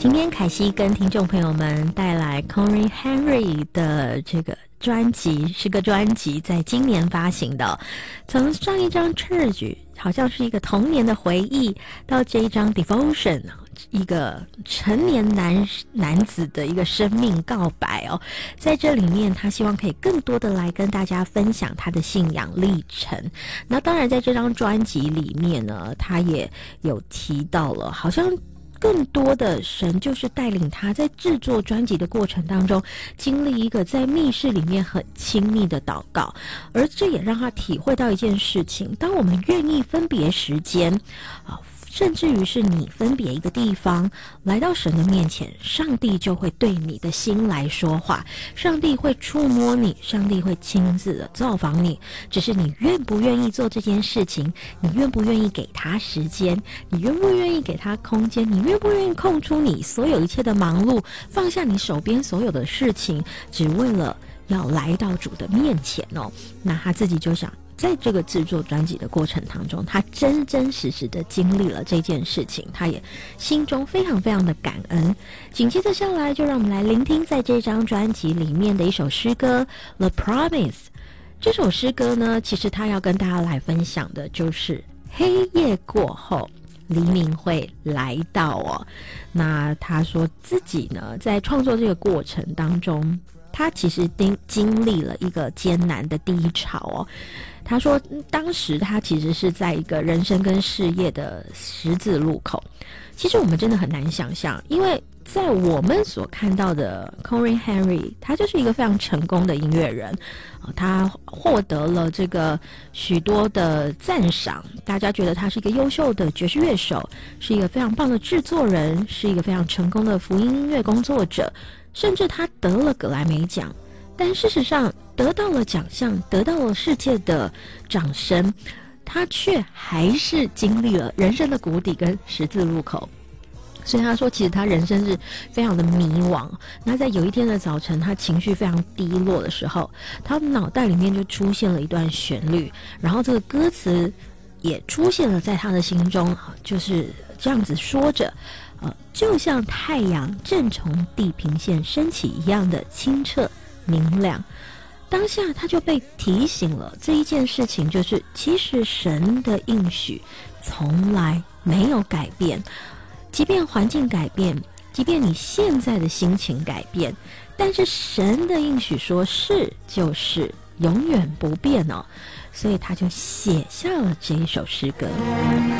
今天凯西跟听众朋友们带来 Cory Henry 的这个专辑，是个专辑，在今年发行的。从上一张 Church 好像是一个童年的回忆，到这一张 Devotion 一个成年男子的一个生命告白哦，在这里面他希望可以更多的来跟大家分享他的信仰历程。那当然在这张专辑里面呢，他也有提到了好像更多的神就是带领他在制作专辑的过程当中经历一个在密室里面很亲密的祷告，而这也让他体会到一件事情，当我们愿意分别时间甚至于是你分别一个地方来到神的面前，上帝就会对你的心来说话，上帝会触摸你，上帝会亲自的造访你，只是你愿不愿意做这件事情，你愿不愿意给他时间，你愿不愿意给他空间，你愿不愿意空出你所有一切的忙碌，放下你手边所有的事情，只为了要来到主的面前哦。那他自己就想在这个制作专辑的过程当中，他真真实实的经历了这件事情，他也心中非常非常的感恩。紧接着下来，就让我们来聆听在这张专辑里面的一首诗歌 The Promise。 这首诗歌呢，其实他要跟大家来分享的就是黑夜过后黎明会来到哦。那他说自己呢，在创作这个过程当中，他其实经历了一个艰难的低潮哦。他说当时他其实是在一个人生跟事业的十字路口。其实我们真的很难想象，因为在我们所看到的 Cory Henry， 他就是一个非常成功的音乐人，他获得了这个许多的赞赏，大家觉得他是一个优秀的爵士乐手，是一个非常棒的制作人，是一个非常成功的福音音乐工作者，甚至他得了格莱美奖。但事实上得到了奖项，得到了世界的掌声，他却还是经历了人生的谷底跟十字路口。所以他说其实他人生是非常的迷惘。那在有一天的早晨，他情绪非常低落的时候，他脑袋里面就出现了一段旋律，然后这个歌词也出现了在他的心中，就是这样子说着，就像太阳正从地平线升起一样的清澈明亮。当下他就被提醒了这一件事情，就是其实神的应许从来没有改变，即便环境改变，即便你现在的心情改变，但是神的应许说是就是永远不变哦。所以他就写下了这一首诗歌。